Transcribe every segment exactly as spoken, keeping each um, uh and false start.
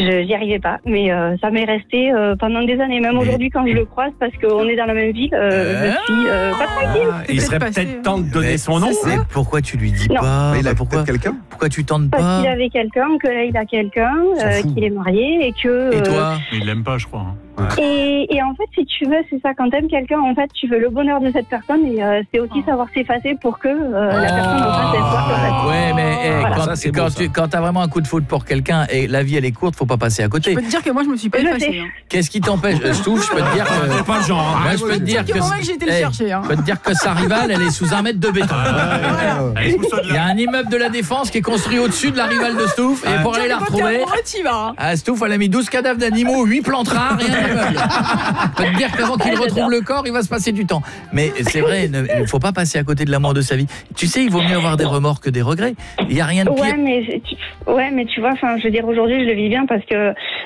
Je j'y arrivais pas, mais euh, ça m'est resté euh, pendant des années. Même aujourd'hui, quand je le croise, parce qu'on est dans la même ville, euh, je suis euh, pas tranquille. Ah, il serait passé, peut-être temps de donner Mais son nom. Mais pourquoi tu lui dis Non. pas Mais il a pourquoi, peut-être quelqu'un. pourquoi tu tentes Parce pas qu'il avait quelqu'un, que là il a quelqu'un, S'en euh, fout. qu'il est marié et que. Et euh, toi Il l'aime pas, je crois. hein. Et, et en fait, si tu veux, c'est ça. Quand t'aimes quelqu'un, en fait, tu veux le bonheur de cette personne et euh, c'est aussi savoir s'effacer pour que euh, la personne en face elle soit heureuse. Ouais, mais eh, Voilà. quand, Ça, c'est quand beau, tu quand t'as vraiment un coup de foudre pour quelqu'un et la vie elle est courte, faut pas passer à Je côté. peux te dire que moi, je me suis pas Je effacée. sais. Hein. Qu'est-ce qui t'empêche euh, Stouff, je peux te dire que C'est pas le genre. hein. moi, je peux te dire que que moi, j'ai été le eh, chercher, hein. je peux te dire que sa rivale, elle est sous un mètre de béton. Allez, pousse-toi de Il y là. a un immeuble de la Défense qui est construit au-dessus de la rivale de Stouff et pour aller la Quand t'es retrouver, amoureux, t'y vas, hein. ah, Stouff, elle a mis douze cadavres d'animaux, huit plantes rares et un immeuble. Je peux te dire qu'avant qu'il retrouve le corps, il va se passer du temps. Mais c'est vrai, ne- il ne faut pas passer à côté de l'amour de sa vie. Tu sais, il vaut mieux avoir des remords que des regrets. Il n'y a rien de pire. Ouais, mais tu, ouais, mais tu vois, enfin, je veux dire, aujourd'hui, je le vis bien parce que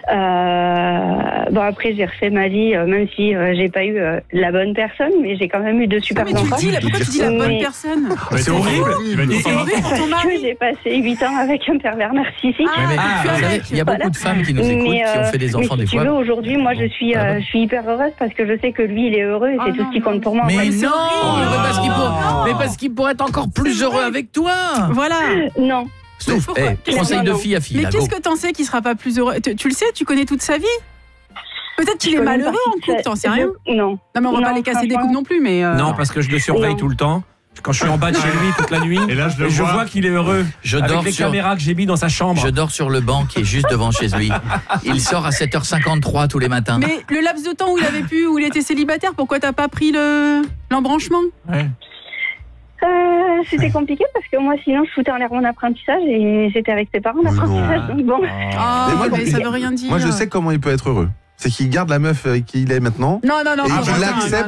euh, bon, après, j'ai refait ma vie, euh, même si euh, j'ai pas eu euh, la bonne personne, mais j'ai quand même eu de Ah, super mais tu enfants. le dis, là, pourquoi tu dis la bonne Mais- personne? Mais C'est horrible. Il va nous C'est horrible pour ton Parce que mari. j'ai passé huit ans avec un pervers narcissique. Ah, Ouais, mais ah, vous savez, avec. il y a beaucoup Voilà. de femmes qui nous écoutent, Mais, qui ont euh, fait des mais enfants si des tu fois. veux, aujourd'hui, moi, je suis, Ah euh, bon je suis hyper heureuse parce que je sais que lui, il est heureux et Ah c'est tout non, ce qui compte non. pour moi. en Mais fait. non, horrible. mais parce qu'il pour- Non. mais parce qu'il pourrait être encore plus C'est heureux vrai. avec toi. Voilà. Non. Stouff, Pourquoi eh, conseil Non, de non. fille à fille. Mais là, qu'est-ce go. que t'en sais qu'il sera pas plus heureux? Tu, tu le sais, tu connais toute sa vie. Peut-être qu'il Je est connais malheureux pas en si couple, ça- t'en sais rien. je- Non. Non, mais on va Non, pas les casser des franchement. couples non plus, mais. euh, Non, parce que je le surveille Non. tout le temps. Quand je suis en bas de chez lui toute la nuit, Et là, je le et je vois. vois qu'il est heureux. Je Avec dors les sur- caméras que j'ai mis dans sa chambre. Je dors sur le banc qui est juste devant chez lui. Il sort à sept heures cinquante-trois tous les matins. Mais le laps de temps où il avait pu, où il était célibataire, pourquoi t'as pas pris le l'embranchement? Ouais. Euh, c'était compliqué parce que moi, sinon, je foutais en l'air mon apprentissage et j'étais avec ses parents Mais non. d'apprentissage. Donc bon. Ah, Mais moi, mais je- ça veut rien dire. Moi, je sais comment il peut être heureux. C'est qu'il garde la meuf avec qui il est maintenant. Non, non, non. Et faut qu'il pas. l'accepte.